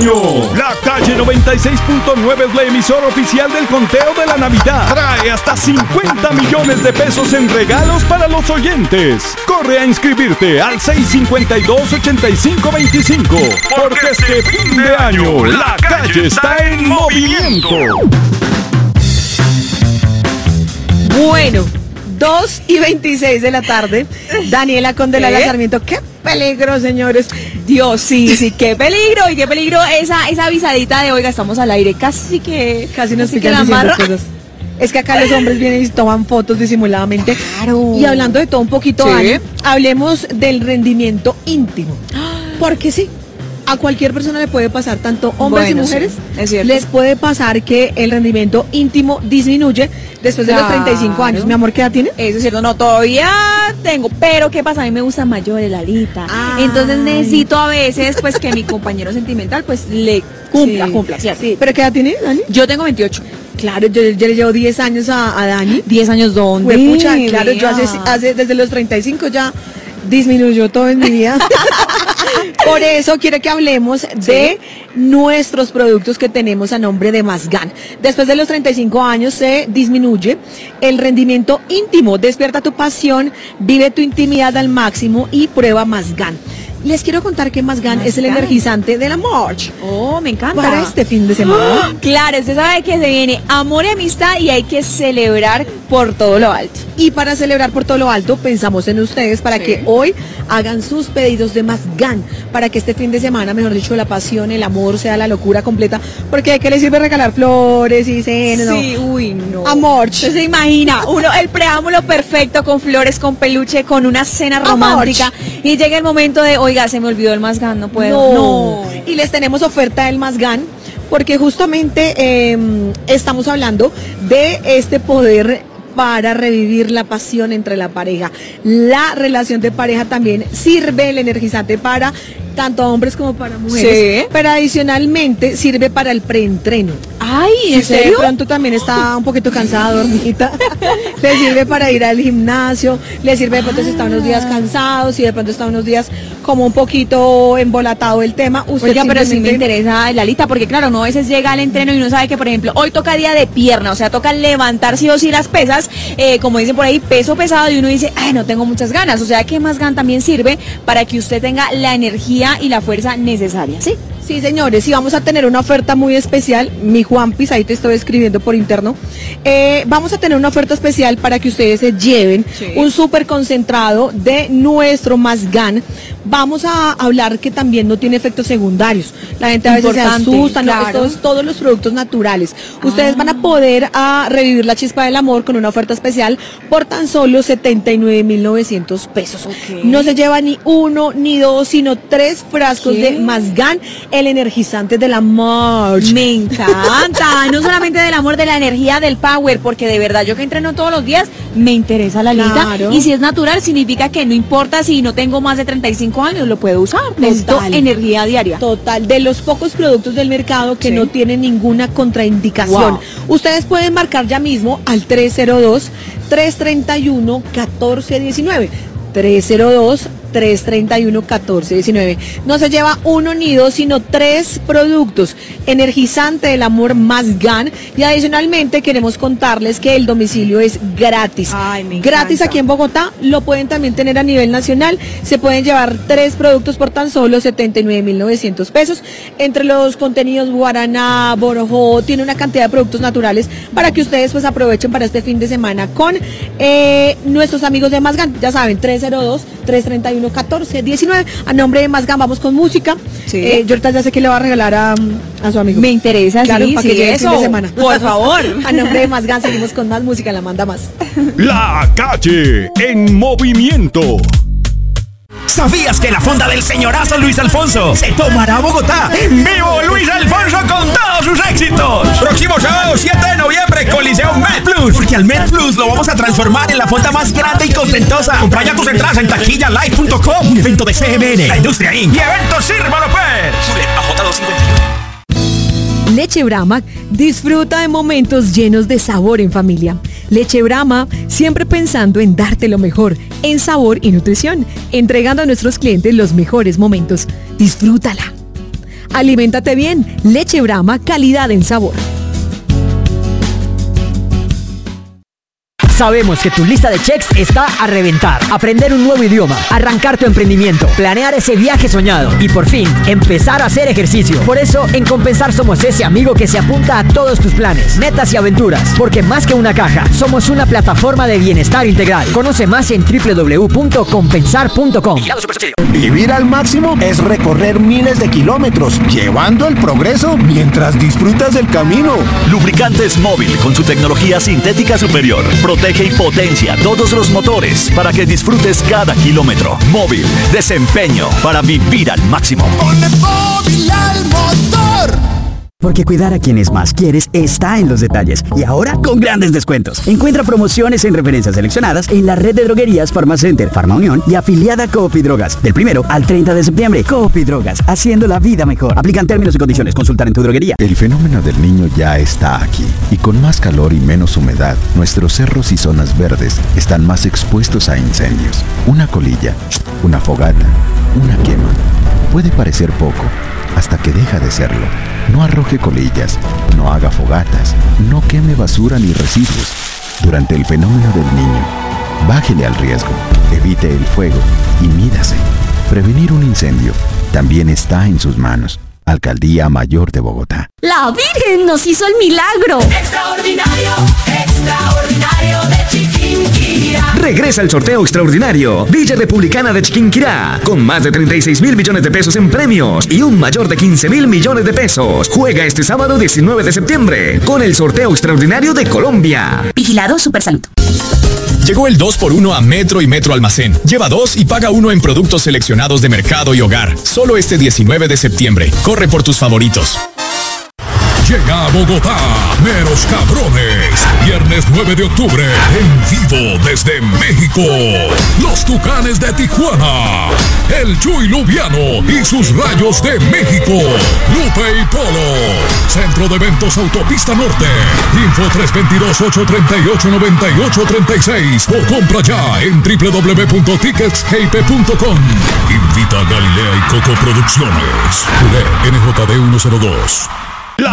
año. La Calle 96.9 es la emisora oficial del conteo de la Navidad. Trae hasta 50 millones de pesos en regalos para los oyentes. Corre a inscribirte al 652-8525. Porque este fin de año, la Calle está en movimiento. Bueno, 2:26 de la tarde. Daniela Condela Sarmiento. ¡Qué peligro, señores! Dios, sí, qué peligro. Y qué peligro esa avisadita de, oiga, estamos al aire. Casi nos que la diciendo amarra. cosas. Es que acá los hombres vienen y toman fotos disimuladamente. Claro. Y hablando de todo un poquito, Sí. Dani, hablemos del rendimiento íntimo. Porque sí, a cualquier persona le puede pasar, tanto hombres y mujeres, sí, es cierto. les puede pasar que el rendimiento íntimo disminuye después de los 35 años. Mi amor, ¿qué edad tiene? Eso es cierto, no, todavía tengo, pero ¿qué pasa? A mí me gusta mayores, Lalita. Ay. Entonces necesito a veces, pues, que mi compañero sentimental, pues, le cumpla, ¿cierto? Sí. ¿Pero qué edad tiene, Dani? Yo tengo 28. Claro, yo le llevo 10 años a Dani. 10 años, ¿dónde? Pucha, claro, yo hace desde los 35 ya disminuyó todo en mi vida. Por eso quiero que hablemos de nuestros productos que tenemos a nombre de Mazgan. Después de los 35 años se disminuye el rendimiento íntimo. Despierta tu pasión, vive tu intimidad al máximo y prueba Mazgan. Les quiero contar que Mazgan es el energizante de la March. Oh, me encanta. Para este fin de semana. Claro, usted sabe que se viene amor y amistad y hay que celebrar por todo lo alto. Y para celebrar por todo lo alto, pensamos en ustedes para que hoy hagan sus pedidos de Mazgan, para que este fin de semana, mejor dicho, la pasión, el amor sea la locura completa, porque ¿de qué le sirve regalar flores y cenas? Sí, uy, no. Amor. Usted se imagina, el preámbulo perfecto con flores, con peluche, con una cena romántica y llega el momento de, oiga, se me olvidó el Mazgan, no puedo. No. Y les tenemos oferta del Mazgan, porque justamente estamos hablando de este poder para revivir la pasión entre la pareja. La relación de pareja también sirve el energizante para tanto hombres como para mujeres, Sí. pero adicionalmente sirve para el preentreno. Ay, Si ¿en usted serio? de pronto también está un poquito cansada, dormidita, le sirve para ir al gimnasio, le sirve de pronto si está unos días cansados, si de pronto está unos días como un poquito embolatado el tema. Usted Oiga, pero sí me simplemente- interesa, Lalita, porque claro, uno a veces llega al entreno y uno sabe que, por ejemplo, hoy toca día de pierna, o sea, toca levantar sí o sí las pesas, como dicen por ahí, peso pesado, y uno dice, ay, no tengo muchas ganas, o sea que Mazgan también sirve para que usted tenga la energía y la fuerza necesaria, ¿sí? Sí, señores, y vamos a tener una oferta muy especial. Mi Juanpis, ahí te estoy escribiendo por interno. Vamos a tener una oferta especial para que ustedes se lleven un súper concentrado de nuestro Mazgan. Vamos a hablar que también no tiene efectos secundarios. La gente a veces se Importante, asusta, ¿no? claro. Estos, todos los productos naturales. Ustedes van a poder revivir la chispa del amor con una oferta especial por tan solo 79,900 pesos. Ok. No se lleva ni uno ni dos, sino 3 frascos de Mazgan, el energizante de la March. Me encanta, no solamente del amor, de la energía, del power, porque de verdad yo que entreno todos los días, me interesa la Lalita. Claro. Y si es natural, significa que no importa si no tengo más de 35 años, lo puedo usar. Necesito energía diaria. Total, de los pocos productos del mercado que no tienen ninguna contraindicación. Wow. Ustedes pueden marcar ya mismo al 302-331-1419. 302-331-1419. No se lleva uno ni dos, sino 3 productos. Energizante del amor Mazgan. Y adicionalmente queremos contarles que el domicilio es gratis. Ay, me Gratis encanta. aquí en Bogotá. Lo pueden también tener a nivel nacional. Se pueden llevar 3 productos por tan solo 79,900 pesos. Entre los contenidos guaraná, borojó, tiene una cantidad de productos naturales para que ustedes pues aprovechen para este fin de semana con nuestros amigos de Mazgan. Ya saben, 302-331-1419. A nombre de Mazgan vamos con música. Sí. Yo ahorita ya sé que le va a regalar a su amigo. Me interesa, Claro, sí, para sí, que llegue el eso. fin de semana. Por favor. A nombre de Mazgan seguimos con más música, la manda más. La Calle en movimiento. ¿Sabías que la fonda del señorazo Luis Alfonso se tomará a Bogotá? ¡En vivo Luis Alfonso con todos sus éxitos! Próximo sábado 7 de noviembre, Coliseo MedPlus. Porque al MedPlus lo vamos a transformar en la fonda más grande y contentosa. Compra ya tus entradas en taquillalive.com. Un evento de CMN, La Industria Inc. y Eventos Sírvalo Pues. Leche Brahma disfruta de momentos llenos de sabor en familia. Leche Brahma, siempre pensando en darte lo mejor en sabor y nutrición, entregando a nuestros clientes los mejores momentos. Disfrútala. Aliméntate bien. Leche Brahma, calidad en sabor. Sabemos que tu lista de checks está a reventar. Aprender un nuevo idioma, arrancar tu emprendimiento, planear ese viaje soñado y por fin empezar a hacer ejercicio. Por eso en Compensar somos ese amigo que se apunta a todos tus planes, metas y aventuras. Porque más que una caja, somos una plataforma de bienestar integral. Conoce más en www.compensar.com. Vivir al máximo es recorrer miles de kilómetros, llevando el progreso mientras disfrutas del camino. Lubricantes Móvil con su tecnología sintética superior. Protege y potencia todos los motores para que disfrutes cada kilómetro. Móvil, desempeño para vivir al máximo. Ponle Móvil al motor. Porque cuidar a quienes más quieres está en los detalles. Y ahora con grandes descuentos. Encuentra promociones en referencias seleccionadas en la red de droguerías Farmacenter, Farmaunión y afiliada Coop y Drogas. Del 1 al 30 de septiembre. Coop y Drogas, haciendo la vida mejor. Aplican términos y condiciones. Consultar en tu droguería. El fenómeno del Niño ya está aquí. Y con más calor y menos humedad, nuestros cerros y zonas verdes están más expuestos a incendios. Una colilla, una fogata, una quema. Puede parecer poco, hasta que deja de serlo. No arroje colillas, no haga fogatas, no queme basura ni residuos. Durante el fenómeno del Niño, bájele al riesgo, evite el fuego y mídase. Prevenir un incendio también está en sus manos. Alcaldía Mayor de Bogotá. ¡La Virgen nos hizo el milagro! Extraordinario, extraordinario de Chiquinquirá. Regresa el sorteo extraordinario Villa Republicana de Chiquinquirá, con más de 36.000 millones de pesos en premios y un mayor de 15.000 millones de pesos. Juega este sábado 19 de septiembre con el sorteo extraordinario de Colombia. Vigilado Supersalud. Llegó el 2x1 a Metro y Metro Almacén. Lleva 2 y paga 1 en productos seleccionados de mercado y hogar. Solo este 19 de septiembre. Corre por tus favoritos. Llega a Bogotá, Meros Cabrones, viernes 9 de octubre, en vivo desde México, los Tucanes de Tijuana, el Chuy Lubiano y sus Rayos de México, Lupe y Polo, Centro de Eventos Autopista Norte, info 322-838-9836 o compra ya en www.ticketshype.com. Invita a Galilea y Coco Producciones, NJD 102.